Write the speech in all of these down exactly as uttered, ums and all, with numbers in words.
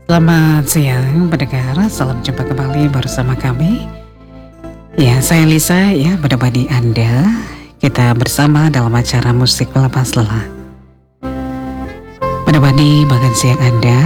Selamat siang pendengar, salam jumpa kembali bersama kami. Ya, saya Lisa ya, menemani Anda. Kita bersama dalam acara Musik Pelepas Lelah. Menemani makan siang Anda.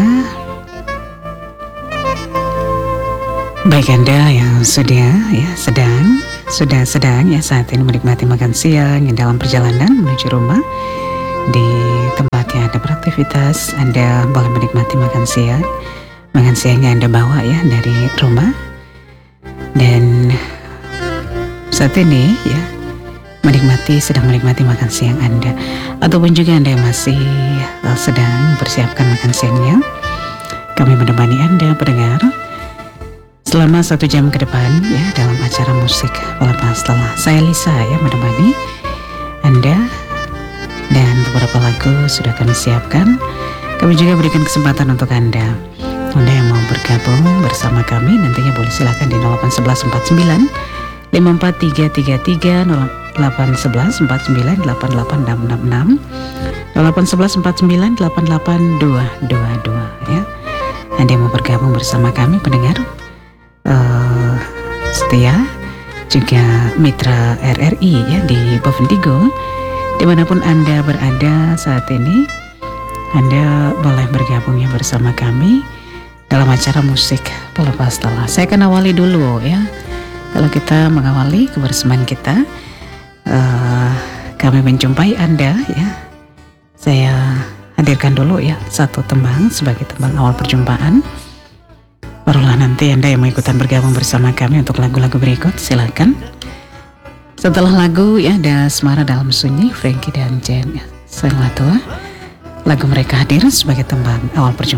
Baik Anda yang sudah ya sedang sudah sedang ya saat ini menikmati makan siang yang dalam perjalanan menuju rumah. Di tempat yang Anda beraktivitas, Anda boleh menikmati makan siang. Makan siangnya Anda bawa ya dari rumah. Dan saat ini ya menikmati, sedang menikmati makan siang Anda. Ataupun juga Anda yang masih uh, sedang persiapkan makan siangnya. Kami menemani Anda pendengar selama satu jam ke depan ya dalam acara Musik Pelepas Lelah. Saya Lisa ya menemani Anda. Dan beberapa lagu sudah kami siapkan. Kami juga berikan kesempatan untuk Anda Anda yang mau bergabung bersama kami, nantinya boleh silakan di nol delapan satu satu empat sembilan lima empat tiga tiga tiga, nol delapan satu satu empat sembilan delapan delapan enam enam enam, nol delapan satu satu empat sembilan delapan delapan dua dua dua ya. Anda yang mau bergabung bersama kami pendengar uh, setia, juga mitra R R I ya di Bovendigul. Dimanapun Anda berada saat ini, Anda boleh bergabungnya bersama kami dalam acara Musik Pelepas Lelah. Saya akan awali dulu ya. Kalau kita mengawali kebersamaan kita, uh, kami menjumpai Anda ya. Saya hadirkan dulu ya satu tembang sebagai tembang awal perjumpaan. Barulah nanti Anda yang mau ikutan bergabung bersama kami untuk lagu-lagu berikut, silakan. Setelah lagu ya ada Asmara Dalam Sunyi, Frankie dan Jen ya. Sang Latua. Lagu mereka hadir sebagai tembang awal perjumpaan.